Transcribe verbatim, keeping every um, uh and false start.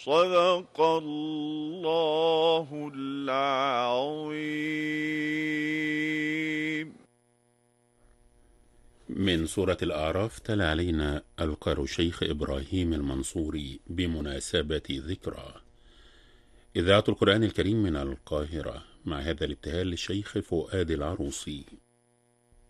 صدق الله العظيم. من سورة الأعراف تلا علينا القارئ الشيخ إبراهيم المنصوري بمناسبة ذكرى إذاعة القرآن الكريم من القاهرة، مع هذا الابتهال للشيخ فؤاد العروسي.